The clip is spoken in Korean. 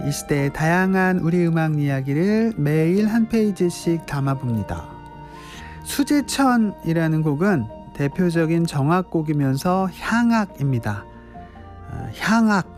이 시대의 다양한 우리 음악 이야기를 매일 한 페이지씩 담아봅니다. 수제천이라는 곡은 대표적인 정악곡이면서 향악입니다. 향악,